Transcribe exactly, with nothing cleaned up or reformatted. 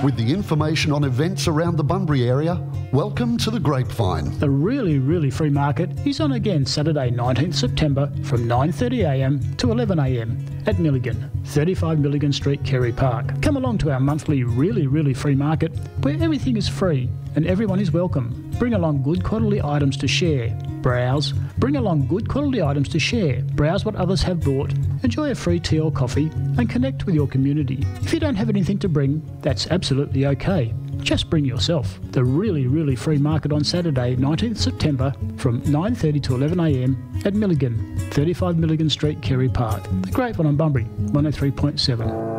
With the information on events around the Bunbury area, welcome to the Grapevine. The really, really free market is on again Saturday nineteenth September from nine thirty a m to eleven a m at Milligan, thirty-five Milligan Street, Kerry Park. Come along to our monthly really, really free market where everything is free and everyone is welcome. Bring along good quality items to share. Browse. Bring along good quality items to share. Browse what others have brought. Enjoy a free tea or coffee and connect with your community. If you don't have anything to bring, that's absolutely okay. Just bring yourself. The really, really free market on Saturday, nineteenth September from nine thirty to eleven a m at Milligan, thirty-five Milligan Street, Kerry Park. The Grapevine on Bunbury, one oh three point seven.